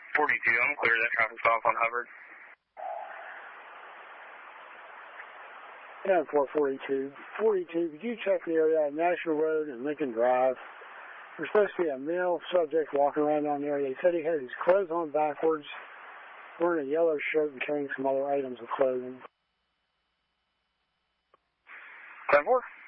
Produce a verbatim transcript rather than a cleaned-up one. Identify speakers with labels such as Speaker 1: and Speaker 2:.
Speaker 1: forty-two, I'm clear. That traffic's off on Hubbard.
Speaker 2: Yeah, four forty-two. forty-two, could you check the area at National Road and Lincoln Drive? There's supposed to be a male subject walking around on there. They said he had his clothes on backwards, wearing a yellow shirt and carrying some other items of clothing.
Speaker 1: ten four.